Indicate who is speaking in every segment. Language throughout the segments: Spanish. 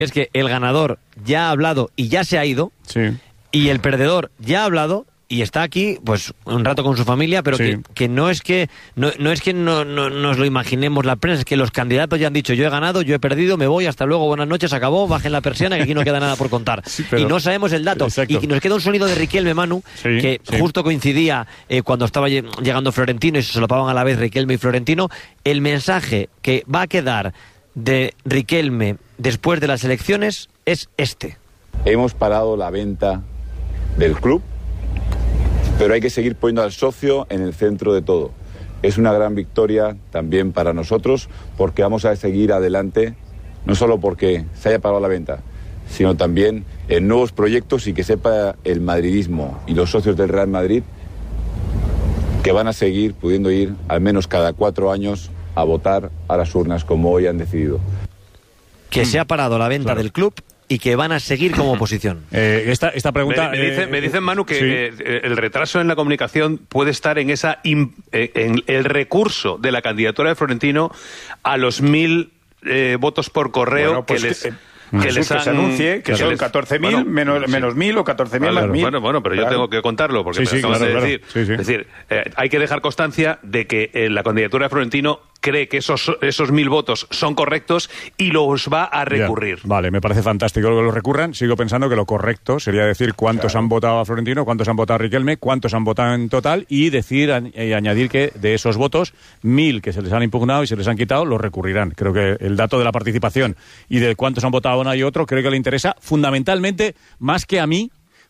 Speaker 1: Es que el ganador ya ha hablado y ya se ha ido,
Speaker 2: Sí.
Speaker 1: y el perdedor ya ha hablado y está aquí pues un rato con su familia, pero
Speaker 2: Sí.
Speaker 1: que no es que no nos lo imaginemos la prensa, es que los candidatos ya han dicho: yo he ganado, yo he perdido, me voy, hasta luego, buenas noches, acabó, bajen la persiana, que aquí no queda nada por contar.
Speaker 2: Sí, pero...
Speaker 1: Y no sabemos el dato.
Speaker 2: Exacto.
Speaker 1: Y nos queda un sonido de Riquelme, Manu,
Speaker 2: Sí,
Speaker 1: que
Speaker 2: sí.
Speaker 1: justo coincidía cuando estaba llegando Florentino y se solapaban a la vez Riquelme y Florentino. El mensaje que va a quedar de Riquelme después de las elecciones es este:
Speaker 3: hemos parado la venta del club, pero hay que seguir poniendo al socio en el centro de todo. Es una gran victoria también para nosotros, porque vamos a seguir adelante, no solo porque se haya parado la venta, sino también en nuevos proyectos, y que sepa el madridismo y los socios del Real Madrid que van a seguir pudiendo ir al menos cada 4 años a votar a las urnas como hoy han decidido.
Speaker 1: Que se ha parado la venta del club y que van a seguir como oposición.
Speaker 2: Esta pregunta...
Speaker 4: Me dicen, Manu, que
Speaker 2: sí.
Speaker 4: el retraso en la comunicación puede estar en en el recurso de la candidatura de Florentino a los 1.000 votos por correo.
Speaker 5: Bueno, pues que se anuncie que son 14.000 menos 1.000 o 14.000 más 1.000.
Speaker 4: Bueno, pero yo tengo que contarlo, porque
Speaker 2: Sí,
Speaker 4: me acabas de
Speaker 2: claro.
Speaker 4: decir.
Speaker 2: Sí, sí.
Speaker 4: Es decir, hay que dejar constancia de que la candidatura de Florentino cree que esos 1.000 votos son correctos y los va a recurrir.
Speaker 2: Ya. Vale, me parece fantástico que lo recurran. Sigo pensando que lo correcto sería decir cuántos han votado a Florentino, cuántos han votado a Riquelme, cuántos han votado en total, y decir y añadir que de esos votos, 1.000 que se les han impugnado y se les han quitado, los recurrirán. Creo que el dato de la participación y de cuántos han votado a uno y otro, creo que le interesa fundamentalmente, más que a mí,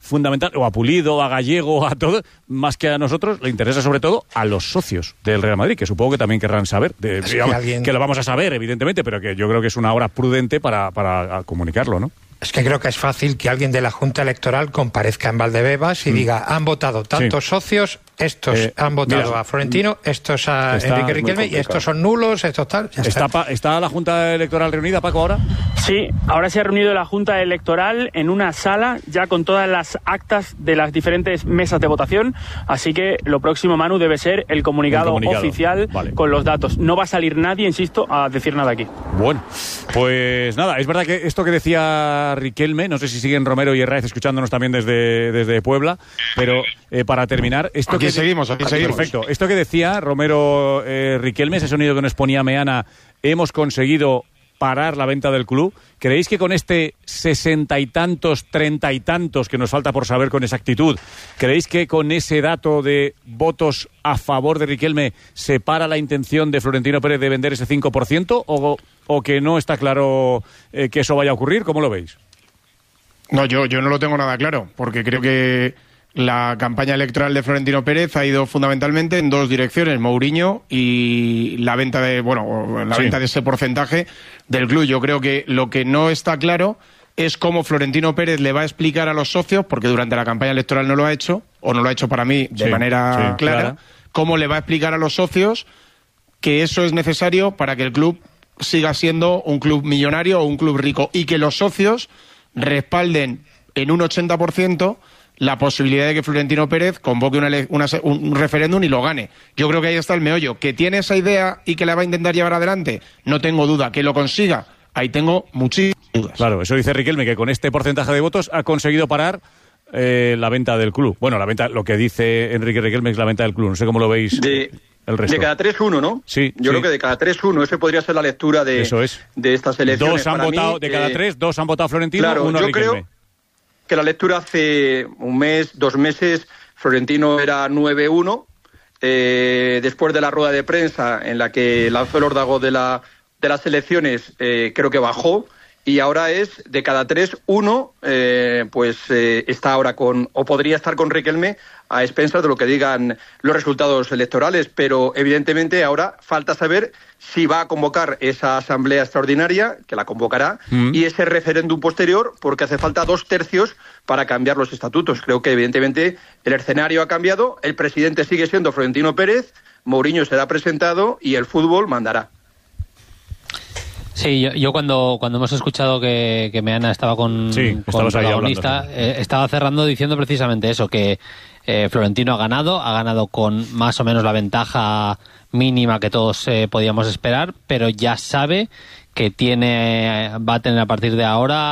Speaker 2: o a Pulido, o a Gallego, o a todo, más que a nosotros, le interesa sobre todo a los socios del Real Madrid, que supongo que también querrán saber, que lo vamos a saber, evidentemente, pero que yo creo que es una hora prudente para comunicarlo, ¿no?
Speaker 6: Es que creo que es fácil que alguien de la Junta Electoral comparezca en Valdebebas y diga: han votado tantos socios, estos han votado a Florentino, estos a Enrique Riquelme, y estos son nulos, estos tal.
Speaker 2: ¿Está la Junta Electoral reunida, Paco, ahora?
Speaker 7: Sí, ahora se ha reunido la Junta Electoral en una sala ya con todas las actas de las diferentes mesas de votación, así que lo próximo, Manu, debe ser el comunicado oficial, vale, con los datos. No va a salir nadie, insisto, a decir nada aquí.
Speaker 2: Bueno, pues nada, es verdad que esto que decía Riquelme, no sé si siguen Romero y Herráez escuchándonos también desde Puebla, pero para terminar...
Speaker 5: Aquí seguimos.
Speaker 2: Perfecto. Esto que decía Romero Riquelme, ese sonido que nos ponía Meana, hemos conseguido parar la venta del club. ¿Creéis que con este 60 y tantos, 30 y tantos que nos falta por saber con exactitud, creéis que con ese dato de votos a favor de Riquelme se para la intención de Florentino Pérez de vender ese 5% o que no está claro que eso vaya a ocurrir? ¿Cómo lo veis?
Speaker 5: No, yo no lo tengo nada claro, porque creo que la campaña electoral de Florentino Pérez ha ido fundamentalmente en dos direcciones: Mourinho y la venta venta de ese porcentaje del club. Yo creo que lo que no está claro es cómo Florentino Pérez le va a explicar a los socios, porque durante la campaña electoral no lo ha hecho, o no lo ha hecho para mí de manera clara, cómo le va a explicar a los socios que eso es necesario para que el club siga siendo un club millonario o un club rico, y que los socios respalden en un 80% la posibilidad de que Florentino Pérez convoque un referéndum y lo gane. Yo creo que ahí está el meollo. ¿Que tiene esa idea y que la va a intentar llevar adelante? No tengo duda. ¿Que lo consiga? Ahí tengo muchísimas dudas.
Speaker 2: Claro, eso dice Riquelme, que con este porcentaje de votos ha conseguido parar la venta del club. Bueno, la venta, lo que dice Enrique Riquelme es la venta del club. No sé cómo lo veis el resto.
Speaker 8: De cada 3-1, ¿no?
Speaker 2: Sí.
Speaker 8: Yo creo que de cada 3-1, ese podría ser la lectura de estas elecciones.
Speaker 2: De cada 3, 2 han votado Florentino,
Speaker 8: claro,
Speaker 2: 1 Riquelme.
Speaker 8: Creo que la lectura hace un mes, 2 meses, Florentino era 9-1, después de la rueda de prensa en la que lanzó el órdago de las elecciones, creo que bajó, y ahora es de cada 3-1, está ahora o podría estar con Riquelme a expensas de lo que digan los resultados electorales, pero evidentemente ahora falta saber si va a convocar esa asamblea extraordinaria, que la convocará, y ese referéndum posterior, porque hace falta 2/3 para cambiar los estatutos. Creo que evidentemente el escenario ha cambiado, el presidente sigue siendo Florentino Pérez, Mourinho será presentado y el fútbol mandará.
Speaker 9: Sí, yo cuando hemos escuchado que Meana estaba con protagonista, estaba cerrando diciendo precisamente eso, que Florentino ha ganado con más o menos la ventaja mínima que todos podíamos esperar, pero ya sabe que va a tener a partir de ahora